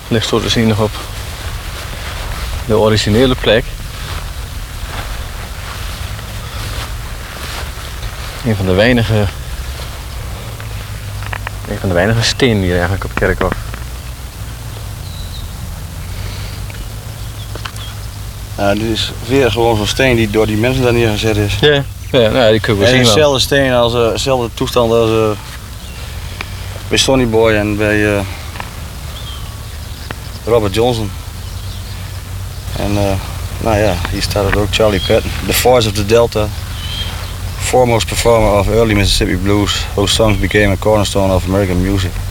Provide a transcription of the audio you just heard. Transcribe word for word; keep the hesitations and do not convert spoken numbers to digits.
ligt zo te zien nog op de originele plek. Een van de weinige, een van de weinige stenen hier eigenlijk op Kerkhof. Ja, dit is weer gewoon zo'n steen die door die mensen daar neergezet is. Ja, ja, nou, die kunnen we En zien wel. dezelfde steen als uh, dezelfde toestand als uh, bij Sonny Boy en bij uh, Robert Johnson. En uh, nou ja, hier staat het ook, Charlie Patton. The Voice of the Delta. Foremost performer of early Mississippi blues, whose songs became a cornerstone of American music.